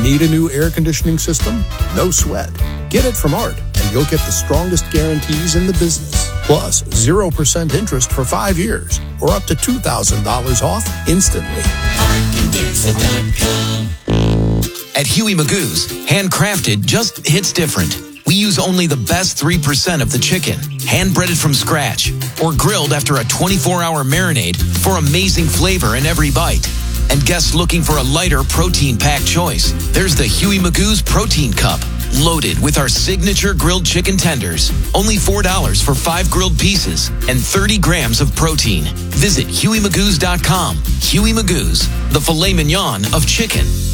Need a new air conditioning system? No sweat. Get it from Art, and you'll get the strongest guarantees in the business. Plus, 0% interest for 5 years, or up to $2,000 off instantly. At Huey Magoo's, handcrafted just hits different. We use only the best 3% of the chicken, hand-breaded from scratch, or grilled after a 24-hour marinade for amazing flavor in every bite. And guests looking for a lighter protein-packed choice, there's the Huey Magoo's Protein Cup, loaded with our signature grilled chicken tenders. Only $4 for 5 grilled pieces and 30 grams of protein. Visit HueyMagoo's.com. Huey Magoo's, the filet mignon of chicken.